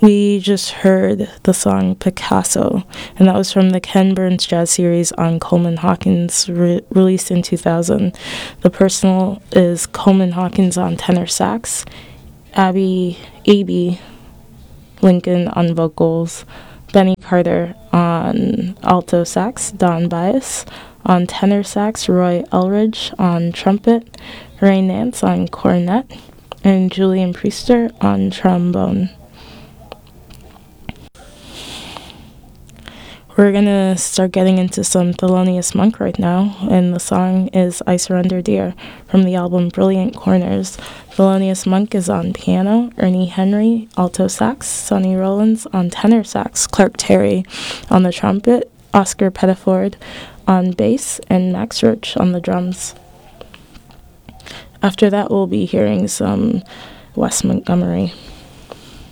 We just heard the song Picasso, and that was from the Ken Burns Jazz Series on Coleman Hawkins, released in 2000. The personal is Coleman Hawkins on tenor sax, A.B. Lincoln on vocals, Benny Carter on alto sax, Don Bias on tenor sax, Roy Elridge on trumpet, Ray Nance on cornet, and Julian Priester on trombone. We're gonna start getting into some Thelonious Monk right now, and the song is I Surrender Dear from the album Brilliant Corners. Thelonious Monk is on piano, Ernie Henry alto sax, Sonny Rollins on tenor sax, Clark Terry on the trumpet, Oscar Pettiford on bass, and Max Roach on the drums. After that, we'll be hearing some Wes Montgomery.